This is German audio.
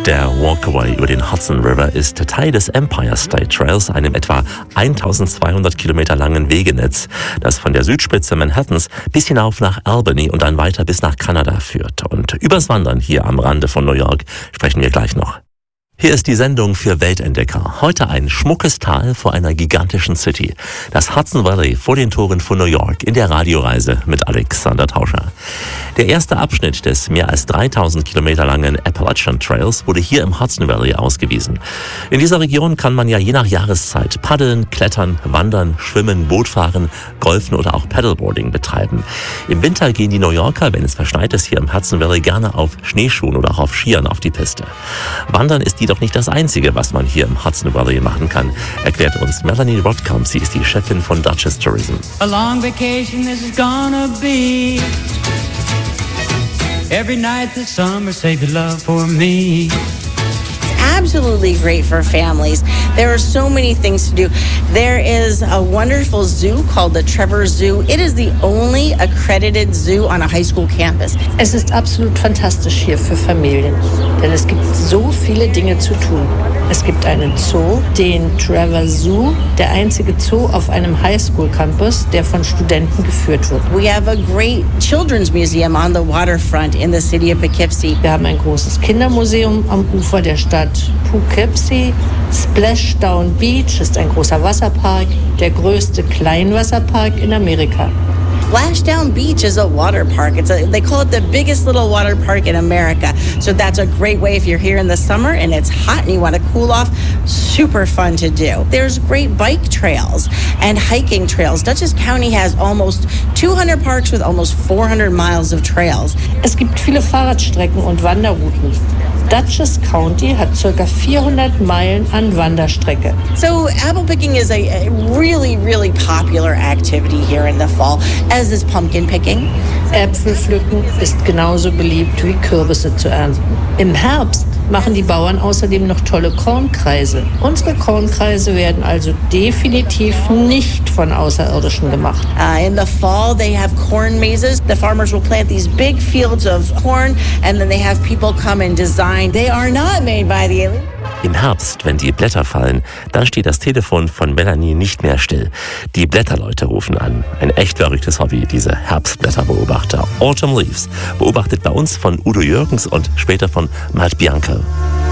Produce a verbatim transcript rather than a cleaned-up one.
Der Walkaway über den Hudson River ist Teil des Empire State Trails, einem etwa eintausendzweihundert Kilometer langen Wegenetz, das von der Südspitze Manhattans bis hinauf nach Albany und dann weiter bis nach Kanada führt. Und übers Wandern hier am Rande von New York sprechen wir gleich noch. Hier ist die Sendung für Weltentdecker. Heute ein schmuckes Tal vor einer gigantischen City. Das Hudson Valley vor den Toren von New York in der Radioreise mit Alexander Tauscher. Der erste Abschnitt des mehr als dreitausend Kilometer langen Appalachian Trails wurde hier im Hudson Valley ausgewiesen. In dieser Region kann man ja je nach Jahreszeit paddeln, klettern, wandern, schwimmen, Boot fahren, golfen oder auch Paddleboarding betreiben. Im Winter gehen die New Yorker, wenn es verschneit ist, hier im Hudson Valley gerne auf Schneeschuhen oder auch auf Skiern auf die Piste. Wandern ist die doch nicht das Einzige, was man hier im Hudson Valley machen kann, erklärt uns Melanie Rodcombe. Sie ist die Chefin von Duchess Tourism. A long vacation this is gonna be. Every night this summer, save your love for me. Absolutely great for families. There are so many things to do. There is a wonderful zoo called the Trevor Zoo. It is the only accredited zoo on a high school campus. Es ist absolut fantastisch hier für Familien, denn es gibt so viele Dinge zu tun. Es gibt einen Zoo, den Trevor Zoo, der einzige Zoo auf einem Highschool-Campus, der von Studenten geführt wird. We have a great children's museum on the waterfront in the city of Poughkeepsie. Wir haben ein großes Kindermuseum am Ufer der Stadt Poughkeepsie. Splashdown Beach ist ein großer Wasserpark, der größte Kleinwasserpark in Amerika. Splashdown Beach is a water park. It's a, they call it the biggest little water park in America. So that's a great way if you're here in the summer and it's hot and you want to cool off. Super fun to do. There's great bike trails and hiking trails. Dutchess County has almost two hundred parks with almost four hundred miles of trails. Es gibt viele Fahrradstrecken und Wanderrouten. Dutchess County hat ca. vierhundert Meilen an Wanderstrecke. So apple picking is a, a really, really popular activity here in the fall, as is pumpkin picking. Äpfel pflücken ist genauso beliebt wie Kürbisse zu ernten. Im Herbst machen die Bauern außerdem noch tolle Kornkreise. Unsere Kornkreise werden also definitiv nicht von Außerirdischen gemacht. Uh, in the fall, they have corn mazes. The farmers will plant these big fields of corn, and then they have people come and design. They are not made by the aliens. Im Herbst, wenn die Blätter fallen, dann steht das Telefon von Melanie nicht mehr still. Die Blätterleute rufen an. Ein echt verrücktes Hobby, diese Herbstblätterbeobachter. Autumn Leaves, beobachtet bei uns von Udo Jürgens und später von Matt Bianco.